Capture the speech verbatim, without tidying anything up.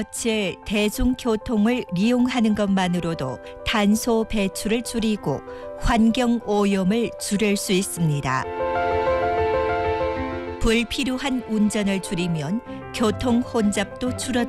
며칠 대중교통을 이용하는 것만으로도 탄소 배출을 줄이고 환경 오염을 줄일 수 있습니다. 불필요한 운전을 줄이면 교통 혼잡도 줄어들